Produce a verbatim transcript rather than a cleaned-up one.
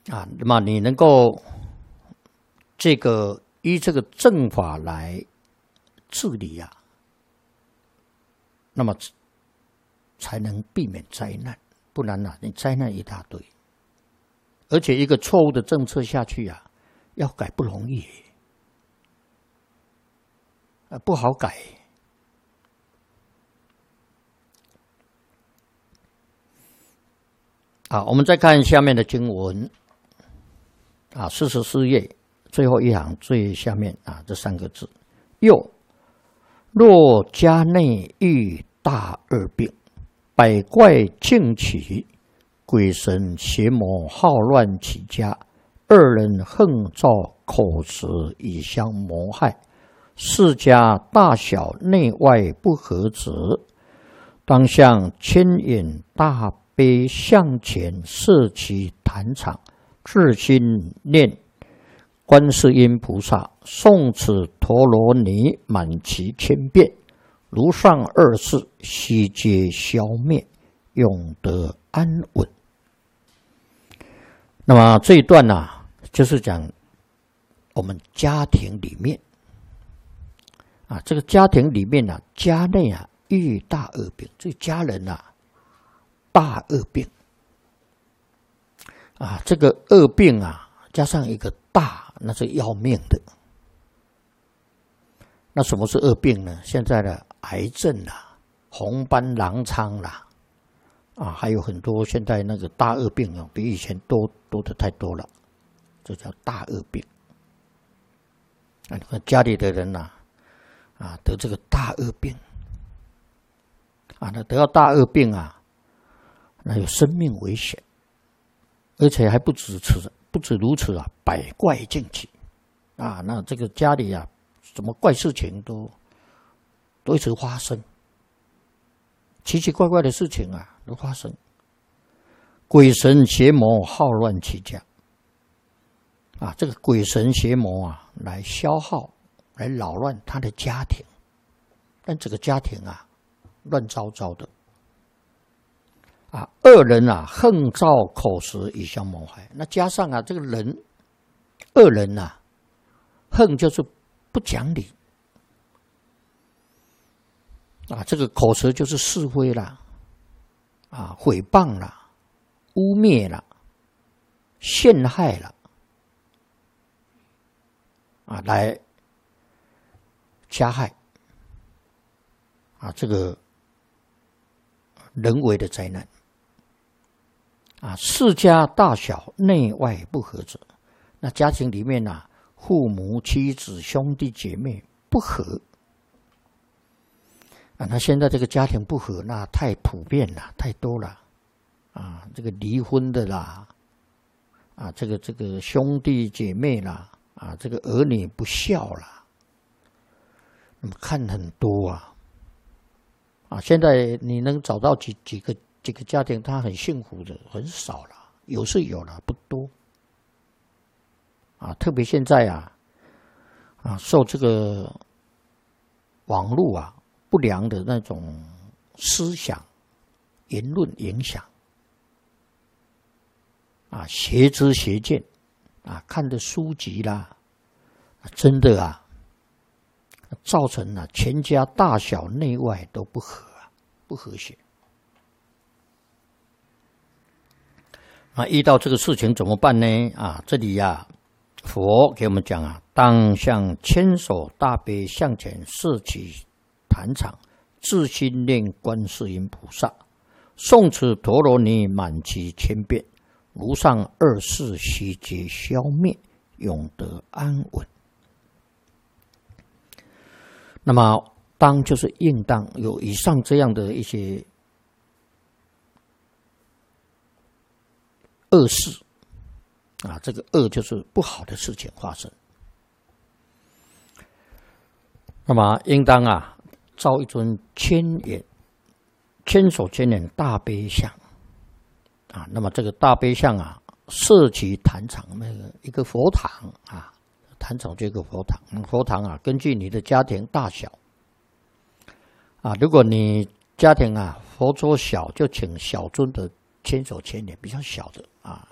啊，那么你能够这个依这个正法来治理啊，那么才能避免灾难，不然啊，你灾难一大堆，而且一个错误的政策下去啊，要改不容易，啊，不好改。啊，我们再看下面的经文，啊，四十四页最后一行最下面啊，这三个字：又若家内遇大恶病，百怪竞起，鬼神邪魔好乱起家，二人横造口实以相谋害，世家大小内外不和止，当向牵引大悲向前设其坛场，至心念观世音菩萨，诵此陀罗尼满其千遍，如上二世悉皆消灭，永得安稳。那么这一段呢、啊，就是讲我们家庭里面啊，这个家庭里面啊，家内啊遇大恶病，这家人啊大恶病啊，这个恶病啊加上一个大，那是要命的。那什么是恶病呢？现在的癌症啦、红斑狼疮啦，啊，还有很多现在那个大恶病啊，比以前多多的太多了，这叫大恶病。啊，你看家里的人呐、啊，啊，得这个大恶病，啊，那得到大恶病啊。那有生命危险，而且还不止此，不止如此啊，百怪竞起啊！那这个家里啊，什么怪事情都都一直发生，奇奇怪怪的事情啊都发生，鬼神邪魔好乱起家啊！这个鬼神邪魔啊，来消耗，来扰乱他的家庭，但这个家庭啊，乱糟糟的。啊，恶人啊，横造口实以相谋害。那加上啊，这个人，恶人啊，横就是不讲理啊，这个口实就是是非啦，啊，诽谤啦，污蔑啦，陷害啦，啊，来加害啊，这个人为的灾难。啊，世家大小内外不和者，那家庭里面啊，父母、妻子、兄弟姐妹不和啊，那现在这个家庭不和，那太普遍了，太多了啊，这个离婚的啦，啊，这个这个兄弟姐妹啦，啊，这个儿女不孝啦，那么看很多啊，啊，现在你能找到几几个？这个家庭他很幸福的很少了，有是有了，不多啊。特别现在啊，啊，受这个网络啊不良的那种思想言论影响啊，邪知邪见啊，看的书籍啦，真的啊，造成了全家大小内外都不和啊，不和谐。啊，遇到这个事情怎么办呢？啊，这里呀、啊，佛给我们讲啊，当向千手大悲向前设起坛场，自心念观世音菩萨，诵此陀罗尼满其千遍，如上二世悉皆消灭，永得安稳。那么，当就是应当有以上这样的一些恶事啊，这个恶就是不好的事情发生。那么应当啊，造一尊千眼、千手千眼大悲像啊。那么这个大悲像啊，设其坛场，那个一个佛堂啊，坛场就一个佛堂。佛堂啊，根据你的家庭大小啊，如果你家庭啊佛桌小，就请小尊的千手千眼比较小的啊，